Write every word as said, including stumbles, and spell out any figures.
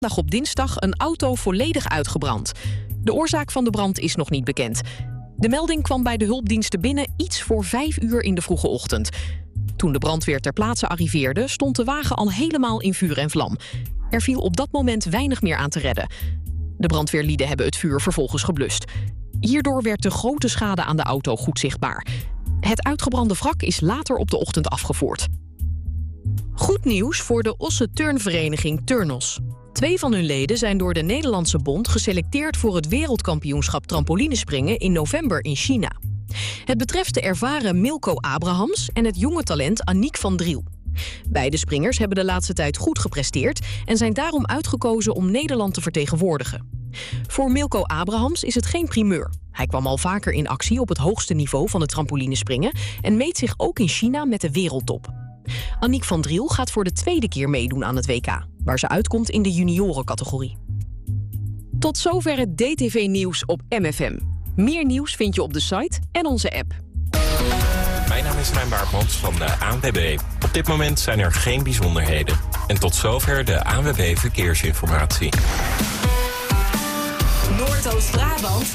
Nog op dinsdag een auto volledig uitgebrand. De oorzaak van de brand is nog niet bekend. De melding kwam bij de hulpdiensten binnen iets voor vijf uur in de vroege ochtend. Toen de brandweer ter plaatse arriveerde, stond de wagen al helemaal in vuur en vlam. Er viel op dat moment weinig meer aan te redden. De brandweerlieden hebben het vuur vervolgens geblust. Hierdoor werd de grote schade aan de auto goed zichtbaar. Het uitgebrande wrak is later op de ochtend afgevoerd. Goed nieuws voor de Osse turnvereniging Turnos. Twee van hun leden zijn door de Nederlandse Bond geselecteerd voor het wereldkampioenschap trampolinespringen in november in China. Het betreft de ervaren Milko Abrahams en het jonge talent Aniek van Driel. Beide springers hebben de laatste tijd goed gepresteerd en zijn daarom uitgekozen om Nederland te vertegenwoordigen. Voor Milko Abrahams is het geen primeur. Hij kwam al vaker in actie op het hoogste niveau van het trampolinespringen en meet zich ook in China met de wereldtop. Aniek van Driel gaat voor de tweede keer meedoen aan het W K, waar ze uitkomt in de juniorencategorie. Tot zover het D T V-nieuws op M F M. Meer nieuws vind je op de site en onze app. Mijn naam is Rijn Baartmans van de A N W B. Op dit moment zijn er geen bijzonderheden. En tot zover de A N W B Verkeersinformatie. Noordoost-Brabant